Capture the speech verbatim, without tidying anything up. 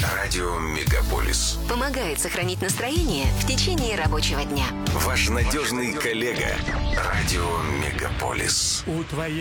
Радио Мегаполис. Помогает сохранить настроение в течение рабочего дня. Ваш надежный коллега. Радио Мегаполис. У твоей